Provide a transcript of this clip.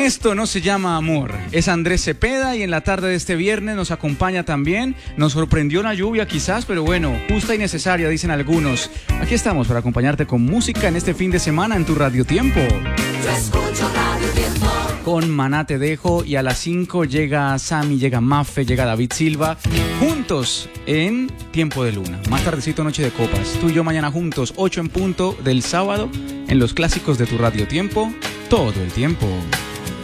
Esto no se llama amor. Es Andrés Cepeda y en la tarde de este viernes nos acompaña también. Nos sorprendió la lluvia quizás, pero bueno, justa y necesaria, dicen algunos. Aquí estamos para acompañarte con música en este fin de semana en tu Radio Tiempo. Yo escucho Radio Tiempo. Con Maná te dejo y a las 5 llega Sammy, llega Mafe, llega David Silva, juntos en Tiempo de Luna. Más tardecito, Noche de Copas. Tú y yo mañana juntos, 8 en punto del sábado, en los clásicos de tu Radio Tiempo, todo el tiempo.